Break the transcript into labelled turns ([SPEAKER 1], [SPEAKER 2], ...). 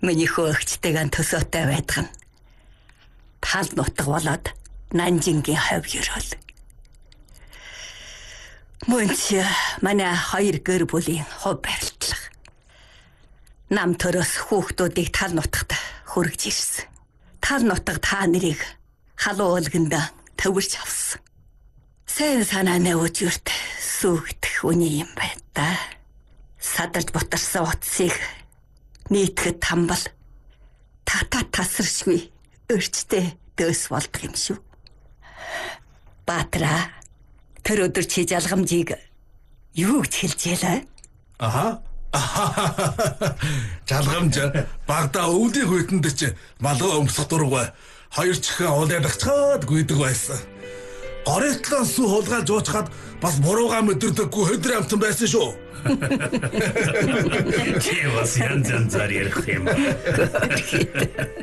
[SPEAKER 1] Миний хөөгчтэйгэн төсөөтэй байдган тал нутаг болоод Нанжингийн хов ерөөл. Мөн чи манай 2 гэр бүлийн хувь барилдлага. Нам төрөөс хүүхдүүдийг тал нутагт хүргэж ирсэн. Тал нутаг та нарыг халуун уулганд төвөрч авсан. Сайн санааны үжигт сүгдэх үний юм байна да. Садарч бутарсан утсыг нийтгэд тамбал тата тасаршгүй өрчтэй дөс болдох юм шүү. Баатра тэр өдөр чи жалгамжийг юу гэж хэлжээ?
[SPEAKER 2] Аха. Жалгамж багада өвлийн хүйтэнд чи малгай өмсөх дургуй 2 чихэн улайдагчаад гүйдэг байсан. Горьтлон сүү хулгай жуучхад бас бурууга мэдэрдэггүй хөдөр амтан байсан шүү.
[SPEAKER 3] Чи бас янз янзаар ярих юм.